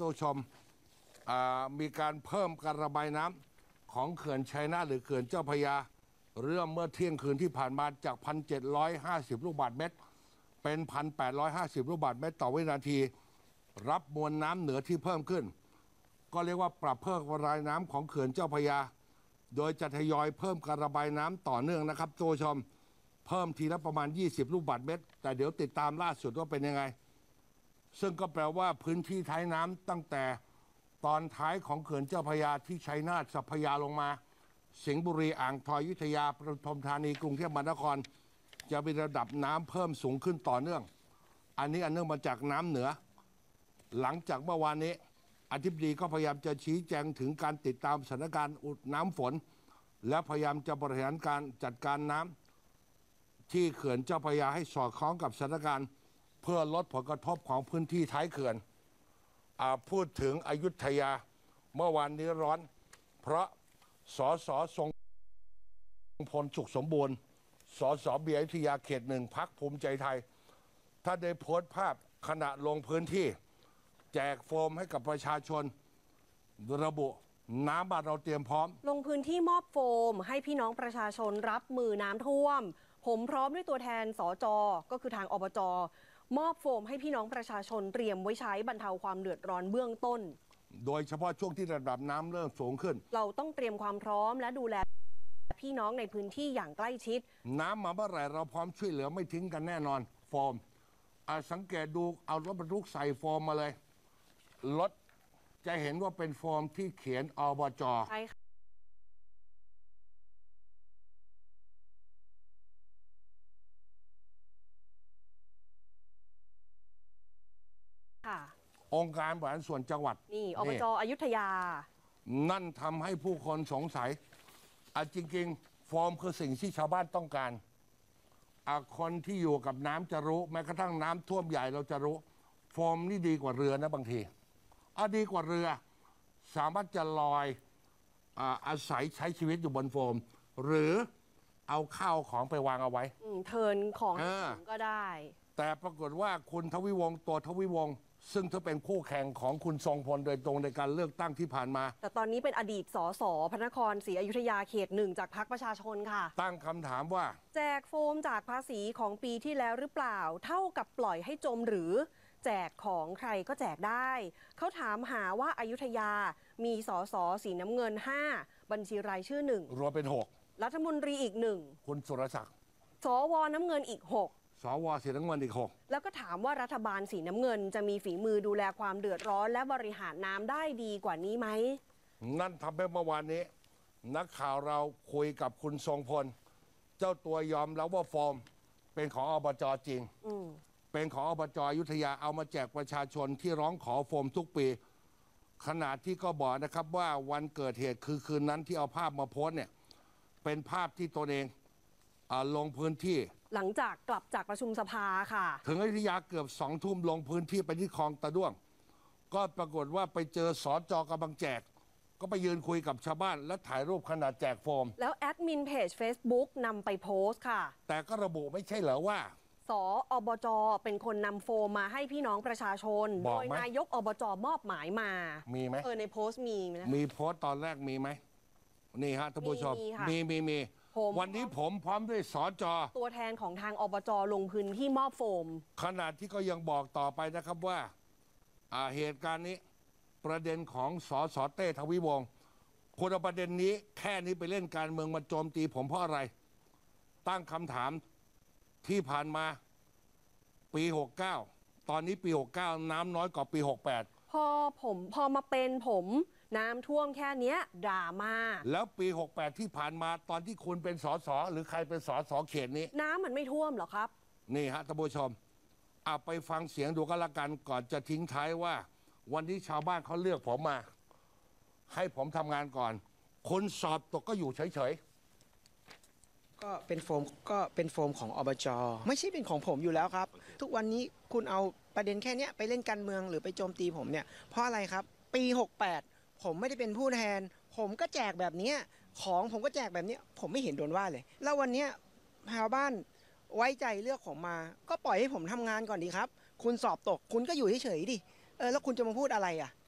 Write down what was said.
ท่านผู้ชมมีการเพิ่มการระบายน้ำของเขื่อนชัยนาทหรือเขื่อนเจ้าพระยาเริ่มเมื่อเที่ยงคืนที่ผ่านมาจาก 1,750 ลูกบาศก์เมตรเป็น 1,850 ลูกบาศก์เมตรต่อวินาทีรับมวลน้ำเหนือที่เพิ่มขึ้นก็เรียกว่าปรับเพิ่มระบายน้ำของเขื่อนเจ้าพระยาโดยจะทยอยเพิ่มการระบายน้ำต่อเนื่องนะครับท่านผู้ชมเพิ่มทีละประมาณ20 ลูกบาศก์เมตรแต่เดี๋ยวติดตามล่าสุดว่าเป็นยังไงซึ่งก็แปลว่าพื้นที่ท้ายน้ำตั้งแต่ตอนท้ายของเขื่อนเจ้าพระยาที่ชัยนาทสัพพยาลงมาสิงห์บุรีอ่างทองอยุธยาปทุมธานีกรุงเทพมหานครจะมีระดับน้ำเพิ่มสูงขึ้นต่อเนื่องอันนี้อันเนื่องมาจากน้ำเหนือหลังจากเมื่อวานนี้อธิบดีก็พยายามจะชี้แจงถึงการติดตามสถานการณ์น้ำฝนและพยายามจะบริหารการจัดการน้ำที่เขื่อนเจ้าพระยาให้สอดคล้องกับสถานการณ์เพื่อลดผลกระทบของพื้นที่ท้ายเขื่อนพูดถึงอยุธยาเมื่อวานนี้ร้อนเพราะสสทรงพลสุขสมบูรณ์สสเบียร์อยุธยาเขตหนึ่งพรรคภูมิใจไทยถ้าได้โพสต์ภาพขณะลงพื้นที่แจกโฟมให้กับประชาชนระบุน้ำบ้านเราเตรียมพร้อมลงพื้นที่มอบโฟมให้พี่น้องประชาชนรับมือน้ำท่วมผมพร้อมด้วยตัวแทนสจก็คือทางอบจมอบโฟมให้พี่น้องประชาชนเตรียมไว้ใช้บรรเทาความเดือดร้อนเบื้องต้นโดยเฉพาะช่วงที่ระดับน้ำเริ่มสูงขึ้นเราต้องเตรียมความพร้อมและดูแลพี่น้องในพื้นที่อย่างใกล้ชิดน้ำมาเมื่อไหร่เราพร้อมช่วยเหลือไม่ทิ้งกันแน่นอนโฟมสังเกตดูเอารถบรรทุกใส่โฟมมาเลยรถจะเห็นว่าเป็นโฟมที่เขียนอบจ. ใช่ค่ะองค์การบริหารส่วนจังหวัดนี่อบจ.อยุธยานั่นทำให้ผู้คนสงสัยจริงๆโฟมคือสิ่งที่ชาวบ้านต้องการคนที่อยู่กับน้ำจะรู้แม้กระทั่งน้ำท่วมใหญ่เราจะรู้โฟมนี่ดีกว่าเรือนะบางทีดีกว่าเรือสามารถจะลอยอาศัยใช้ชีวิตอยู่บนโฟมหรือเอาข้าวของไปวางเอาไว้เทิร์นของก็ได้แต่ปรากฏว่าคุณทวิวงศ์ตัวทวิวงศ์ซึ่งเธอเป็นคู่แข่งของคุณทรงพลโดยตรงในการเลือกตั้งที่ผ่านมาแต่ตอนนี้เป็นอดีตสสพระนครศรีอยุธยาเขตหนึ่งจากพรรคประชาชนค่ะตั้งคำถามว่าแจกโฟมจากภาษีของปีที่แล้วหรือเปล่าเท่ากับปล่อยให้จมหรือแจกของใครก็แจกได้เขาถามหาว่าอยุธยามีสสสีน้ำเงิน5บัญชีรายชื่อ1 รวมเป็น 6รัฐมนตรีอีก1 คุณสุรศักดิ์สวน้ำเงินอีก6 สวสีน้ำเงินอีก6 แล้วก็ถามว่ารัฐบาลสีน้ำเงินจะมีฝีมือดูแลความเดือดร้อนและบริหารน้ำได้ดีกว่านี้ไหมนั่นทำให้เมื่อวานนี้นักข่าวเราคุยกับคุณทรงพลเจ้าตัวยอมแล้วว่าโฟมเป็นของอบจ.จริงเป็นของอบจ.อยุธยาเอามาแจกประชาชนที่ร้องขอโฟมทุกปีขณะที่ก็บอกนะครับว่าวันเกิดเหตุคือคืนนั้นที่เอาภาพมาโพสต์เนี่ยเป็นภาพที่ตนเองลงพื้นที่หลังจากกลับจากประชุมสภาค่ะถึงอยุธยาเกือบ20 ทุ่มลงพื้นที่ไปที่คลองตะด้วงก็ปรากฏว่าไปเจอสจ.กำลังแจกก็ไปยืนคุยกับชาวบ้านและถ่ายรูปขณะแจกโฟมแล้วแอดมินเพจ Facebook นำไปโพสต์ค่ะแต่ก็ระบุไม่ใช่เหรอว่าสอบจ.เป็นคนนำโฟมมาให้พี่น้องประชาชนโดยนายกอบจ.มอบหมายมามีไหมในโพสต์มีนะมีโพสต์ตอนแรกมีไหมนี่ฮะท่านผู้ชมมีวันนี้ผมพร้อมด้วยสจ. ตัวแทนของทางอบจ.ลงพื้นที่มอบโฟมขณะที่ก็ยังบอกต่อไปนะครับว่าเหตุการณ์นี้ประเด็นของสส.เต้ทวิวงศ์คนเอาประเด็นนี้แค่นี้ไปเล่นการเมืองมาโจมตีผมเพราะอะไรตั้งคำถามที่ผ่านมาปี69ตอนนี้ปี69น้ำน้อยกว่าปี68 พอมาเป็นผมน้ำท่วมแค่นี้ดราม่าแล้วปี68ที่ผ่านมาตอนที่คุณเป็นสสหรือใครเป็นสสเขตนี้น้ำมันไม่ท่วมหรอครับนี่ฮะท่านผู้ชมไปฟังเสียงดูก็แล้วกันก่อนจะทิ้งท้ายว่าวันนี้ชาวบ้านเขาเลือกผมมาให้ผมทำงานก่อนคนสอบตกก็อยู่เฉยๆก็เป็นโฟมของอบจ.ไม่ใช่เป็นของผมอยู่แล้วครับทุกวันนี้คุณเอาประเด็นแค่นี้ไปเล่นการเมืองหรือไปโจมตีผมเนี่ยเพราะอะไรครับปี68ผมไม่ได้เป็นผู้แทนผมก็แจกแบบนี้ของผมก็แจกแบบนี้ผมไม่เห็นโดนว่าเลยแล้ววันนี้ชาวบ้านไว้ใจเลือกผมมาก็ปล่อยให้ผมทำงานก่อนดีครับคุณสอบตกคุณก็อยู่เฉยๆดิแล้วคุณจะมาพูดอะไรอ่ะ